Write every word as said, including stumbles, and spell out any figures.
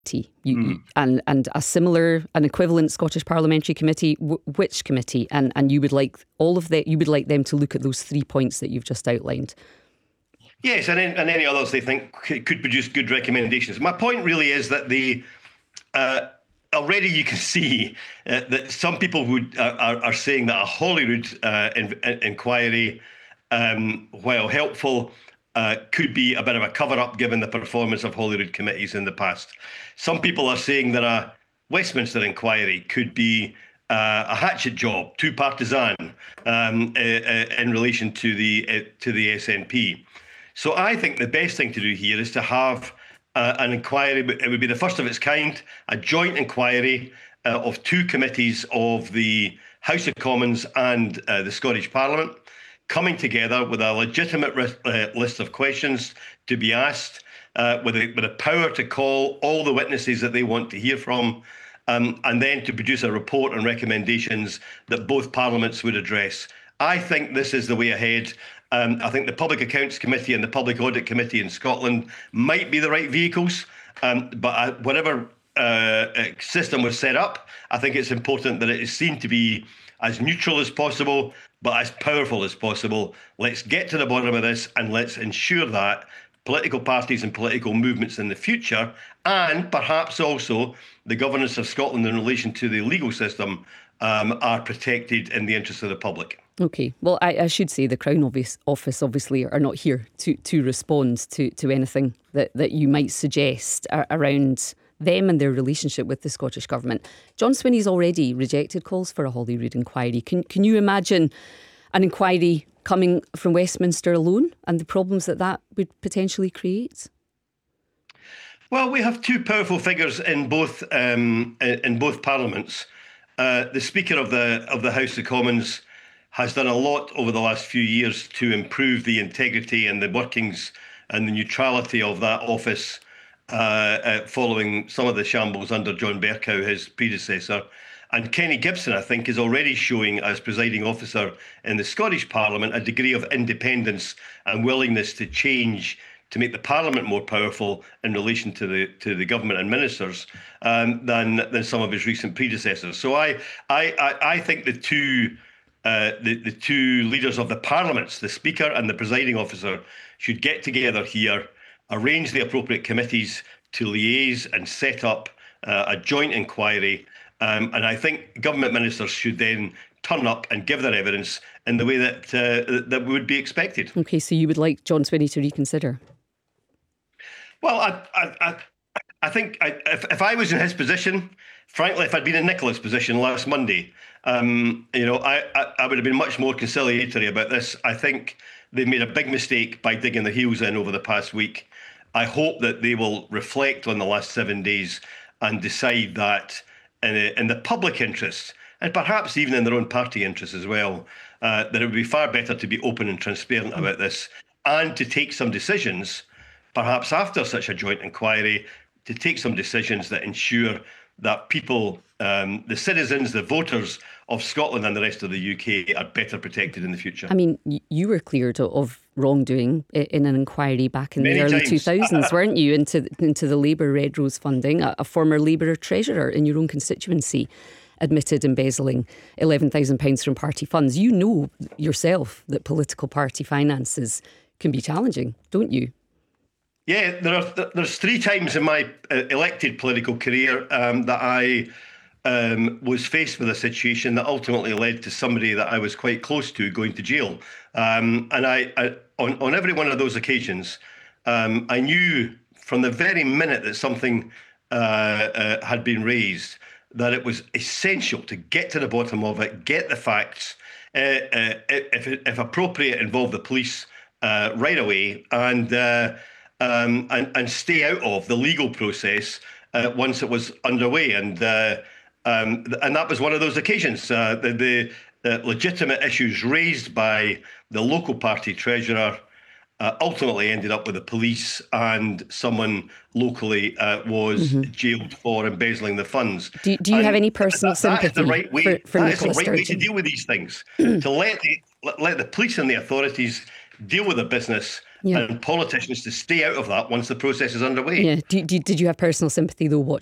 You, mm. you, and and a similar, an equivalent Scottish Parliamentary Committee. W- which committee? And and you would like all of the, you would like them to look at those three points that you've just outlined. Yes, and and any others they think could produce good recommendations. My point really is that the uh, already you can see uh, that some people would uh, are, are saying that a Holyrood uh, in, in, inquiry, um, while helpful, Uh, could be a bit of a cover-up given the performance of Holyrood committees in the past. Some people are saying that a Westminster inquiry could be uh, a hatchet job, too partisan um, uh, uh, in relation to the uh, to the S N P. So I think the best thing to do here is to have uh, an inquiry. It would be the first of its kind, a joint inquiry uh, of two committees of the House of Commons and uh, the Scottish Parliament, coming together with a legitimate uh, list of questions to be asked, uh, with, a, with a power to call all the witnesses that they want to hear from, um, and then to produce a report and recommendations that both parliaments would address. I think this is the way ahead. Um, I think the Public Accounts Committee and the Public Audit Committee in Scotland might be the right vehicles, um, but uh, whatever uh, system was set up, I think it's important that it is seen to be as neutral as possible, but as powerful as possible. Let's get to the bottom of this, and let's ensure that political parties and political movements in the future, and perhaps also the governance of Scotland in relation to the legal system, um, are protected in the interest of the public. Okay, well, I, I should say the Crown Office, office obviously are not here to to respond to, to anything that, that you might suggest around them and their relationship with the Scottish Government. John Swinney's already rejected calls for a Holyrood inquiry. Can can you imagine an inquiry coming from Westminster alone and the problems that that would potentially create? Well, we have two powerful figures in both um, in both parliaments. Uh, the Speaker of the of the House of Commons has done a lot over the last few years to improve the integrity and the workings and the neutrality of that office, Uh, uh, following some of the shambles under John Bercow, his predecessor. And Kenny Gibson, I think, is already showing, as presiding officer in the Scottish Parliament, a degree of independence and willingness to change, to make the Parliament more powerful in relation to the to the government and ministers, um, than than some of his recent predecessors. So I I I, I think the two uh, the the two leaders of the parliaments, the Speaker and the presiding officer, should get together here, arrange the appropriate committees to liaise and set up uh, a joint inquiry. Um, and I think government ministers should then turn up and give their evidence in the way that uh, that would be expected. OK, so you would like John Swinney to reconsider? Well, I I, I, I think I, if, if I was in his position, frankly, if I'd been in Nicola's position last Monday, um, you know, I, I, I would have been much more conciliatory about this. I think they made a big mistake by digging their heels in over the past week. I hope that they will reflect on the last seven days and decide that in, a, in the public interest, and perhaps even in their own party interest as well, uh, that it would be far better to be open and transparent about this, and to take some decisions, perhaps after such a joint inquiry, to take some decisions that ensure that people, um, the citizens, the voters of Scotland and the rest of the U K are better protected in the future. I mean, you were cleared of wrongdoing in an inquiry back in Many the early times. two thousands, weren't you, into into the Labour Red Rose funding? A, a former Labour treasurer in your own constituency admitted embezzling eleven thousand pounds from party funds. You know yourself that political party finances can be challenging, don't you? Yeah, there are there's three times in my uh, elected political career um, that I um, was faced with a situation that ultimately led to somebody that I was quite close to going to jail. Um, and I, I on, on every one of those occasions, um, I knew from the very minute that something uh, uh, had been raised that it was essential to get to the bottom of it, get the facts, uh, uh, if, if appropriate, involve the police uh, right away, and uh, Um, and, and stay out of the legal process uh, once it was underway. And uh, um, and that was one of those occasions. Uh, the the uh, legitimate issues raised by the local party treasurer uh, ultimately ended up with the police, and someone locally uh, was mm-hmm. jailed for embezzling the funds. Do, do you and have any personal that, sympathy that is the right way, for, for that is the right way to Sturgeon? deal with these things, to let the, let the police and the authorities deal with the business Yeah. and politicians to stay out of that once the process is underway. Yeah. Do, do, did you have personal sympathy though watching